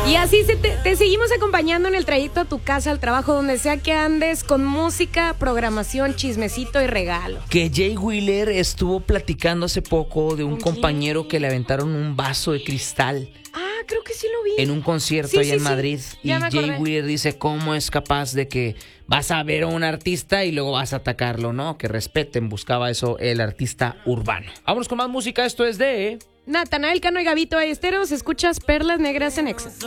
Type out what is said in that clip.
Y así te seguimos acompañando en el trayecto a tu casa, al trabajo, donde sea que andes, con música, programación, chismecito y regalo. Que Jay Wheeler estuvo platicando hace poco de un ¿Con quién? compañero que le aventaron un vaso de cristal Ah, creo que sí lo vi. en un concierto Sí, allá sí, en sí. Madrid. Y Ya me Jay acordé. Wheeler dice cómo es capaz de que vas a ver a un artista y luego vas a atacarlo, ¿no? Que respeten, buscaba eso el artista urbano. Vámonos con más música, esto es de... Natanael Cano y Gabito Ayesteros, escuchas Perlas Negras en Exa.